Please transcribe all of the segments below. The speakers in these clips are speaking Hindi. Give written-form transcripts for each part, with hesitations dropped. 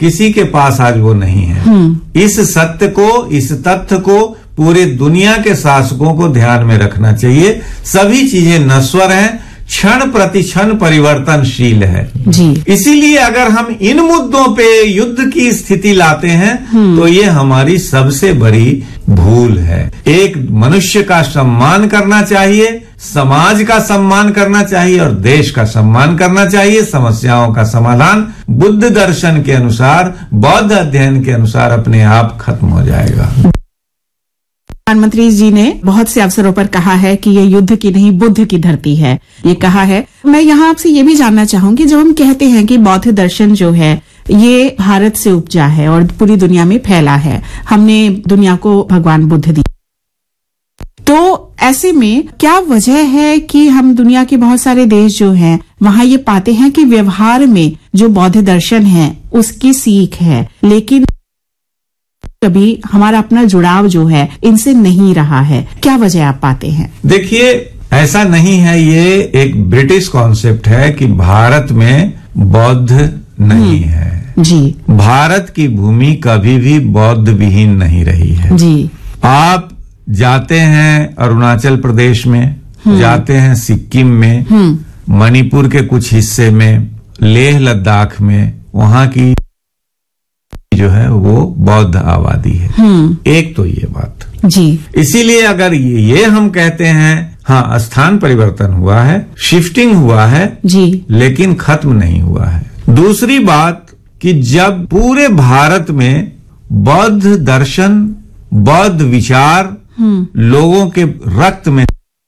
किसी के पास आज वो नहीं है। इस सत्य को, इस तथ्य को पूरे दुनिया के शासकों को ध्यान में रखना चाहिए। सभी चीजें नश्वर हैं, क्षण प्रति क्षण परिवर्तनशील है जी। इसीलिए अगर हम इन मुद्दों पे युद्ध की स्थिति लाते हैं तो ये हमारी सबसे बड़ी भूल है। एक मनुष्य का सम्मान करना चाहिए, समाज का सम्मान करना चाहिए और देश का सम्मान करना चाहिए। समस्याओं का समाधान बुद्ध दर्शन के अनुसार, बौद्ध अध्ययन के अनुसार अपने आप खत्म हो जाएगा। प्रधानमंत्री जी ने बहुत से अवसरों पर कहा है कि ये युद्ध की नहीं बुद्ध की धरती है, ये कहा है। मैं यहाँ आपसे ये भी जानना चाहूंगी, जब हम कहते हैं कि बौद्ध दर्शन जो है ये भारत से उपजा है और पूरी दुनिया में फैला है, हमने दुनिया को भगवान बुद्ध दी, तो ऐसे में क्या वजह है कि हम दुनिया के बहुत सारे देश जो हैं वहां ये पाते हैं कि व्यवहार में जो बौद्ध दर्शन है उसकी सीख है, लेकिन कभी हमारा अपना जुड़ाव जो है इनसे नहीं रहा है? क्या वजह आप पाते हैं? देखिए, ऐसा नहीं है, ये एक ब्रिटिश कॉन्सेप्ट है कि भारत में बौद्ध नहीं है जी। भारत की भूमि कभी भी बौद्ध विहीन नहीं रही है जी। आप जाते हैं अरुणाचल प्रदेश में, जाते हैं सिक्किम में, मणिपुर के कुछ हिस्से में, लेह लद्दाख में, वहां की जो है वो बौद्ध आबादी है। एक तो ये बात जी। इसीलिए अगर ये हम कहते हैं, हाँ स्थान परिवर्तन हुआ है, शिफ्टिंग हुआ है जी, लेकिन खत्म नहीं हुआ है। दूसरी बात कि जब पूरे भारत में बौद्ध दर्शन, बौद्ध विचार लोगों के रक्त में,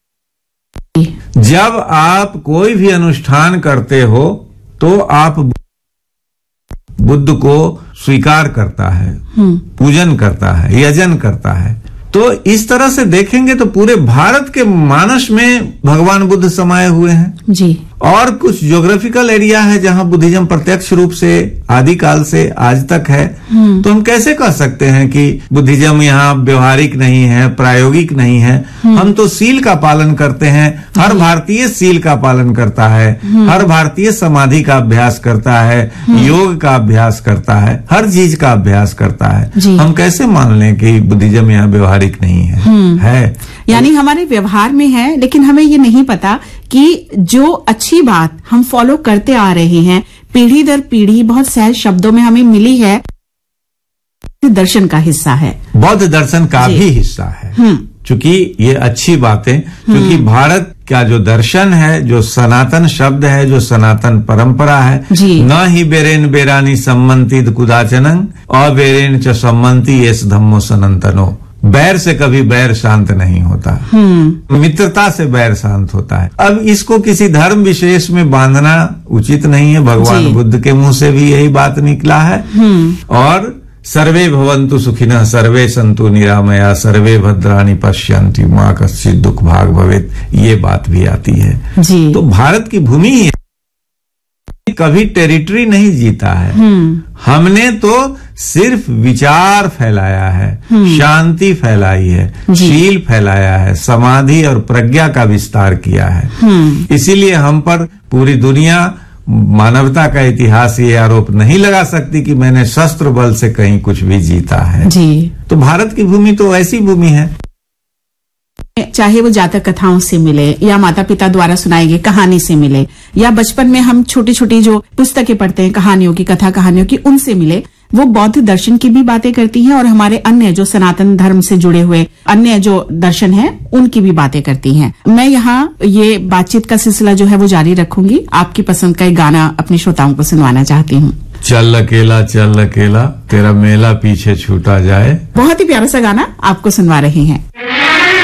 जब आप कोई भी अनुष्ठान करते हो तो आप बुद्ध को स्वीकार करता है, पूजन करता है, यजन करता है। तो इस तरह से देखेंगे तो पूरे भारत के मानस में भगवान बुद्ध समाये हुए हैं जी। और कुछ ज्योग्राफिकल एरिया है जहां बुद्धिज्म प्रत्यक्ष रूप से आदिकाल से आज तक है। तो हम कैसे कह सकते हैं कि बुद्धिज्म यहाँ व्यवहारिक नहीं है, प्रायोगिक नहीं है? हम तो सील का पालन करते हैं, हर भारतीय सील का पालन करता है, हर भारतीय समाधि का अभ्यास करता है, योग का अभ्यास करता है, हर चीज का अभ्यास करता है। हम कैसे मान लें कि बुद्धिज्म यहाँ व्यवहारिक नहीं है? यानी हमारे व्यवहार में है, लेकिन हमें ये नहीं पता कि जो अच्छी बात हम फॉलो करते आ रहे हैं पीढ़ी दर पीढ़ी, बहुत सहज शब्दों में हमें मिली है, दर्शन का हिस्सा है, बौद्ध दर्शन का भी हिस्सा है। चूंकि ये अच्छी बातें, क्योंकि भारत का जो दर्शन है, जो सनातन शब्द है, जो सनातन परंपरा है, न ही बेरेन बेरानी सम्मंतिद कुदाचनंग अबेरेन च सम्मंति एस धम्मो सनातनो। बैर से कभी बैर शांत नहीं होता, मित्रता से बैर शांत होता है। अब इसको किसी धर्म विशेष में बांधना उचित नहीं है। भगवान बुद्ध के मुंह से भी यही बात निकला है। और सर्वे भवन्तु सुखिनः, सर्वे सन्तु निरामया, सर्वे भद्राणि पश्यन्ति मा कश्चित् दुख भाग भवेत्, ये बात भी आती है जी। तो भारत की भूमि कभी टेरिटरी नहीं जीता है, हमने तो सिर्फ विचार फैलाया है, शांति फैलाई है, शील फैलाया है, समाधि और प्रज्ञा का विस्तार किया है। इसीलिए हम पर पूरी दुनिया, मानवता का इतिहास ये आरोप नहीं लगा सकती कि मैंने शस्त्र बल से कहीं कुछ भी जीता है जी। तो भारत की भूमि तो ऐसी भूमि है, चाहे वो जातक कथाओं से मिले या माता पिता द्वारा सुनाई गई कहानी से मिले, या बचपन में हम छोटी छोटी जो पुस्तकें पढ़ते हैं कहानियों की, कथा कहानियों की, उनसे मिले, वो बौद्ध दर्शन की भी बातें करती हैं और हमारे अन्य जो सनातन धर्म से जुड़े हुए अन्य जो दर्शन हैं उनकी भी बातें करती हैं। मैं यहाँ ये बातचीत का सिलसिला जो है वो जारी रखूंगी। आपकी पसंद का एक गाना अपने श्रोताओं को सुनवाना चाहती हूँ। चल अकेला तेरा मेला पीछे छूटा जाए। बहुत ही प्यारा सा गाना आपको सुनवा रही हैं।